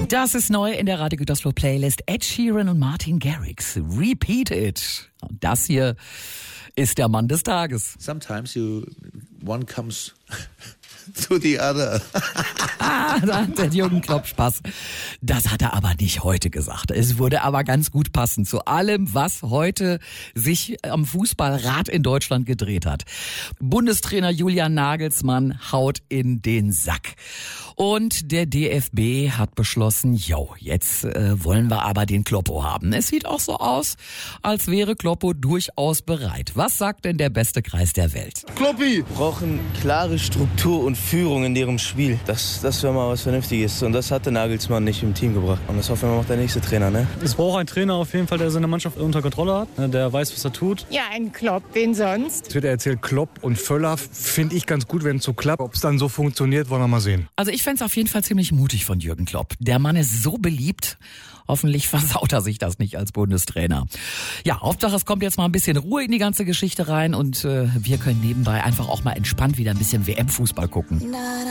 Das ist neu in der Radio Gütersloh Playlist. Ed Sheeran und Martin Garrix. Repeat It. Und das hier ist der Mann des Tages. Sometimes one comes to the other. Da hat der Jürgen Klopp Spaß. Das hat er aber nicht heute gesagt. Es würde aber ganz gut passen zu allem, was heute sich am Fußballrad in Deutschland gedreht hat. Bundestrainer Julian Nagelsmann haut in den Sack. Und der DFB hat beschlossen, jetzt wollen wir aber den Kloppo haben. Es sieht auch so aus, als wäre Kloppo durchaus bereit. Was sagt denn der beste Kreis der Welt? Kloppi! Brauchen klare Struktur und Führung in ihrem Spiel. Das wäre mal was Vernünftiges. Und das hat der Nagelsmann nicht im Team gebracht. Und das hoffen wir macht der nächste Trainer, ne? Es braucht einen Trainer auf jeden Fall, der seine Mannschaft unter Kontrolle hat, der weiß, was er tut. Ja, ein Klopp, wen sonst? Es wird erzählt, Klopp und Völler finde ich ganz gut, wenn es so klappt. Ob es dann so funktioniert, wollen wir mal sehen. Also ich fände es auf jeden Fall ziemlich mutig von Jürgen Klopp. Der Mann ist so beliebt. Hoffentlich versaut er sich das nicht als Bundestrainer. Ja, Hauptsache es kommt jetzt mal ein bisschen Ruhe in die ganze Geschichte rein und wir können nebenbei einfach auch mal entspannt wieder ein bisschen WM-Fußball gucken.